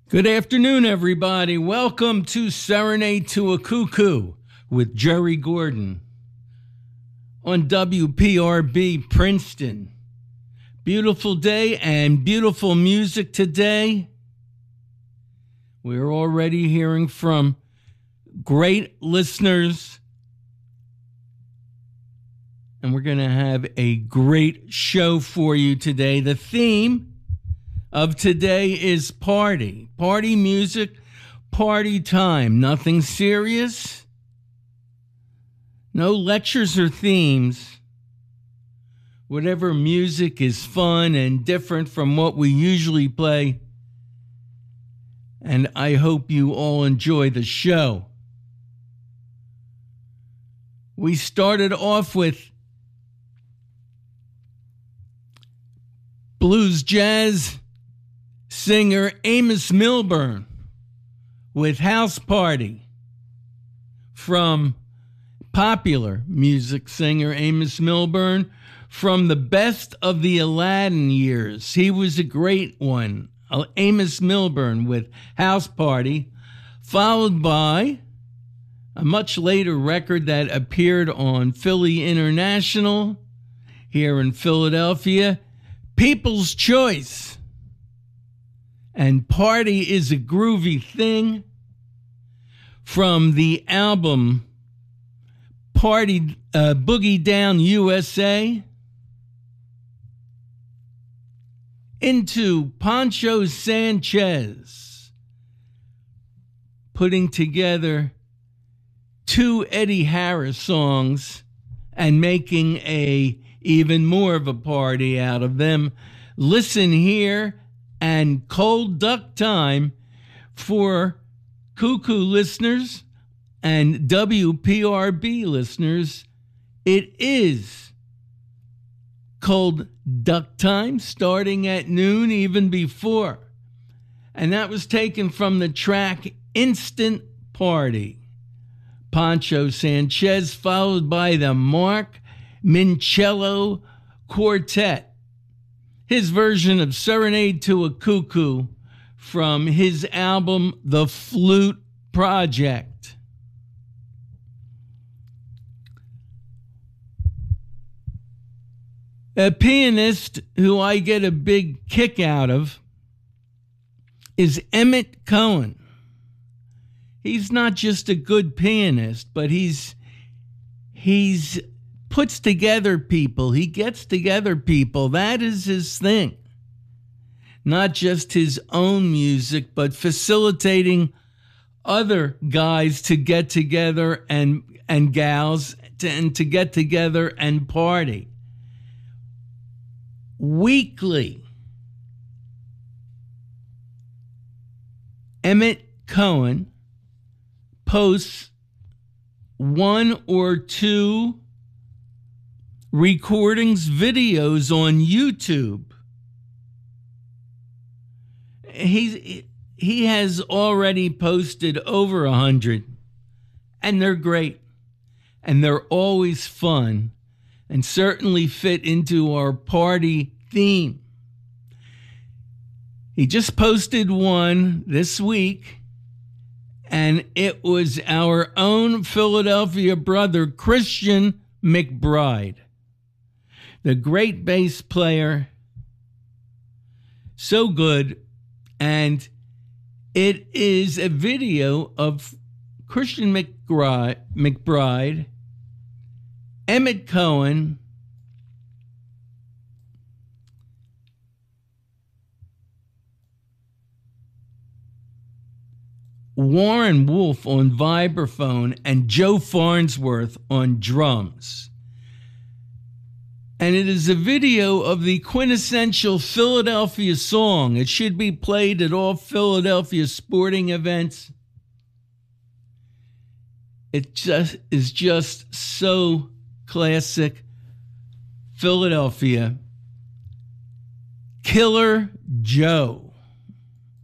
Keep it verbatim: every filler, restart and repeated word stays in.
Good afternoon, everybody. Welcome to Serenade to a Cuckoo with Jerry Gordon on W P R B Princeton. Beautiful day and beautiful music today. We're already hearing from great listeners, and we're going to have a great show for you today. The theme of today is party. Party music, party time. Nothing serious. No lectures or themes. Whatever music is fun and different from what we usually play. And I hope you all enjoy the show. We started off with blues jazz singer Amos Milburn with House Party from popular music singer Amos Milburn from the best of the Aladdin years. He was a great one. Amos Milburn with House Party, followed by a much later record that appeared on Philly International here in Philadelphia, People's Choice. And Party is a Groovy Thing from the album Party uh, Boogie Down U S A, into Pancho Sanchez putting together two Eddie Harris songs and making a even more of a party out of them. Listen Here and Cold Duck Time for Cuckoo listeners and W P R B listeners. It is Cold Duck Time starting at noon, even before. And that was taken from the track Instant Party. Pancho Sanchez, followed by the Mark Mincello Quartet. His version of Serenade to a Cuckoo from his album, The Flute Project. A pianist who I get a big kick out of is Emmett Cohen. He's not just a good pianist, but he's he's puts together people. He gets together people. That is his thing. Not just his own music, but facilitating other guys to get together and and gals to, and to get together and party. Weekly, Emmett Cohen posts one or two recordings, videos on YouTube. He's, he has already posted over a hundred, and they're great, and they're always fun, and certainly fit into our party theme. He just posted one this week, and it was our own Philadelphia brother, Christian McBride, the great bass player. So good. And it is a video of Christian McBride, McBride Emmett Cohen, Warren Wolf on vibraphone, and Joe Farnsworth on drums. And it is a video of the quintessential Philadelphia song. It should be played at all Philadelphia sporting events. It just is just so classic Philadelphia. Killer Joe.